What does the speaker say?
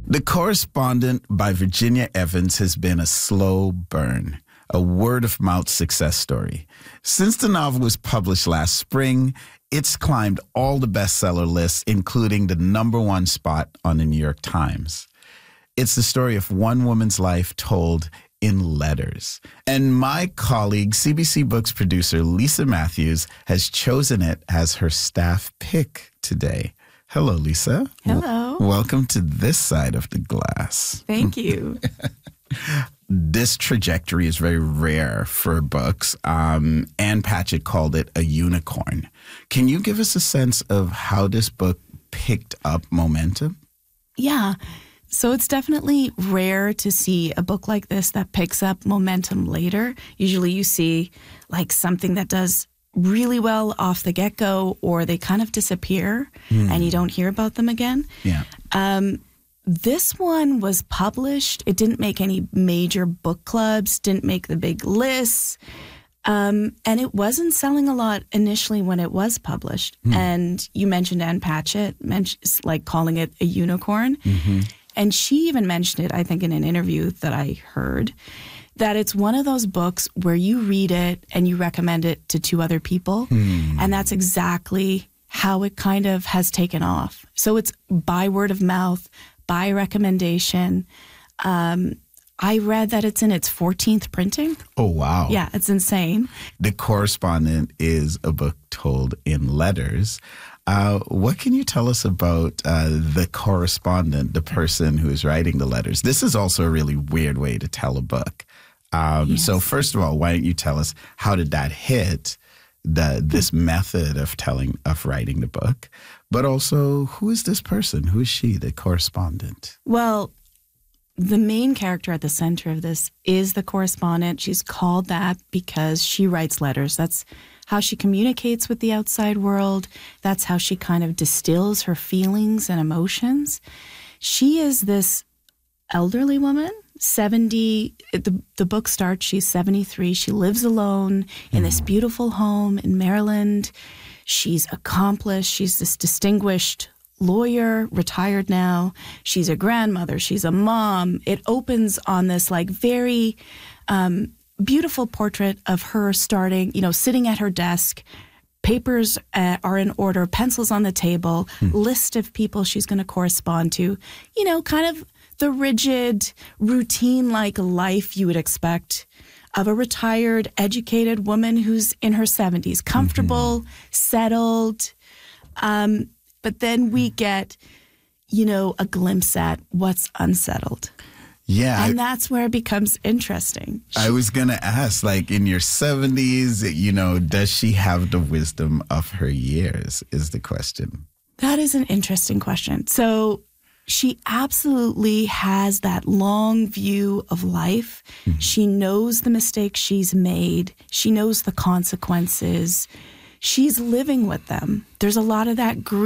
The Correspondent by Virginia Evans has been a slow burn, a word-of-mouth success story. Since the novel was published last spring, it's climbed all the bestseller lists, including the #1 spot on the New York Times. It's the story of one woman's life told in letters. And my colleague, CBC Books producer Lisa Matthews, has chosen it as her staff pick today. Hello, Lisa. Hello. Welcome to this side of the glass. Thank you. This trajectory is very rare for books. Ann Patchett called it a unicorn. Can you give us a sense of how this book picked up momentum? Yeah. So it's definitely rare to see a book like this that picks up momentum later. Usually you see like something that does really well off the get-go, or they kind of disappear and you don't hear about them again. Yeah. This one was published. It didn't make any major book clubs, didn't make the big lists. And it wasn't selling a lot initially when it was published. And you mentioned Ann Patchett, like calling it a unicorn. And she even mentioned it, I think, in an interview that I heard, that it's one of those books where you read it and you recommend it to 2 other people. And that's exactly how it kind of has taken off. So it's by word of mouth, by recommendation. I read that it's in its 14th printing. Oh, wow. Yeah, it's insane. The Correspondent is a book told in letters. What can you tell us about the correspondent, the person who is writing the letters? This is also a really weird way to tell a book. Yes. So first of all, why don't you tell us how did that hit this method of writing the book? But also, who is this person? Who is she, the correspondent? Well, the main character at the center of this is the correspondent. She's called that because she writes letters. That's how she communicates with the outside world. That's how she kind of distills her feelings and emotions. She is this elderly woman, 70. The book starts, she's 73. She lives alone in this beautiful home in Maryland. She's accomplished. She's this distinguished lawyer, retired now. She's a grandmother. She's a mom. It opens on this like very beautiful portrait of her starting, sitting at her desk. Papers are in order, pencils on the table, list of people she's going to correspond to, kind of the rigid, routine-like life you would expect of a retired, educated woman who's in her 70s, comfortable, settled. But then we get, a glimpse at what's unsettled. Yeah. And that's where it becomes interesting. I was going to ask, like, in your 70s, does she have the wisdom of her years, is the question. That is an interesting question. So she absolutely has that long view of life. She knows the mistakes she's made. She knows the consequences. She's living with them. There's a lot of that